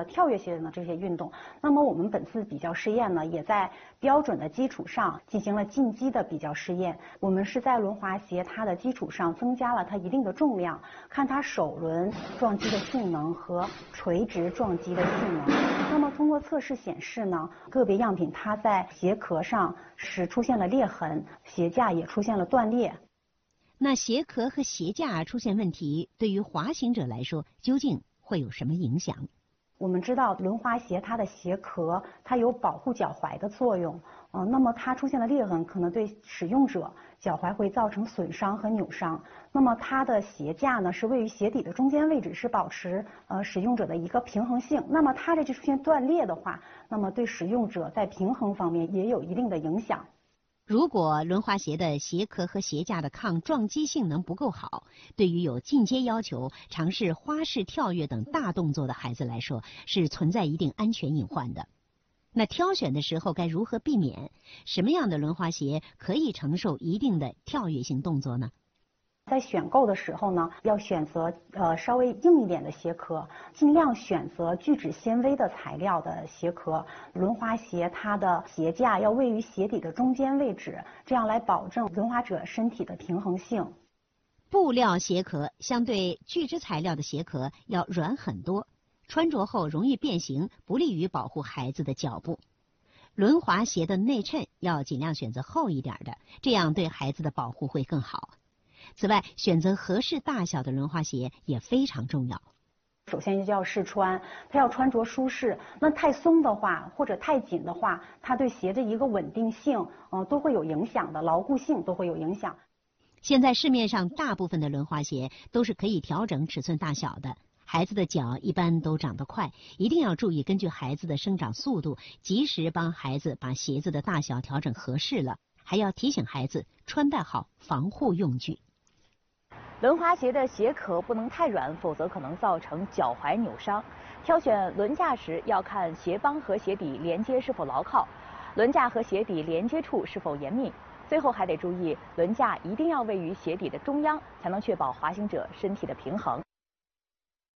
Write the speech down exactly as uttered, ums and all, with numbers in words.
的跳跃性的这些运动。那么我们本次比较试验呢，也在标准的基础上进行了进阶的比较试验。我们是在轮滑鞋它的基础上增加了它一定的重量，看它首轮撞击的性能和垂直撞击的性能。那么通过测试显示呢，个别样品它在鞋壳上是出现了裂痕，鞋架也出现了断裂。 那鞋壳和鞋架出现问题，对于滑行者来说，究竟会有什么影响？ 我们知道轮滑鞋它的鞋壳它有保护脚踝的作用，呃，那么它出现了裂痕，可能对使用者脚踝会造成损伤和扭伤。那么它的鞋架呢是位于鞋底的中间位置，是保持呃使用者的一个平衡性。那么它这就出现断裂的话，那么对使用者在平衡方面也有一定的影响。 如果轮滑鞋的鞋壳和鞋架的抗撞击性能不够好，对于有进阶要求、尝试花式跳跃等大动作的孩子来说，是存在一定安全隐患的。那挑选的时候该如何避免？什么样的轮滑鞋可以承受一定的跳跃性动作呢？ 在选购的时候呢，要选择呃稍微硬一点的鞋壳，尽量选择聚酯纤维的材料的鞋壳。轮滑鞋它的鞋架要位于鞋底的中间位置，这样来保证轮滑者身体的平衡性。 布料鞋壳相对聚酯材料的鞋壳要软很多，穿着后容易变形，不利于保护孩子的脚部。轮滑鞋的内衬要尽量选择厚一点的，这样对孩子的保护会更好。此外，选择合适大小的轮滑鞋也非常重要。 首先就要试穿，它要穿着舒适。那太松的话，或者太紧的话，它对鞋的一个稳定性，呃，都会有影响的，牢固性都会有影响。 现在市面上大部分的轮滑鞋都是可以调整尺寸大小的。孩子的脚一般都长得快，一定要注意根据孩子的生长速度，及时帮孩子把鞋子的大小调整合适了。还要提醒孩子穿戴好防护用具。 轮滑鞋的鞋壳不能太软，否则可能造成脚踝扭伤。挑选轮架时要看鞋帮和鞋底连接是否牢靠，轮架和鞋底连接处是否严密。最后还得注意，轮架一定要位于鞋底的中央，才能确保滑行者身体的平衡。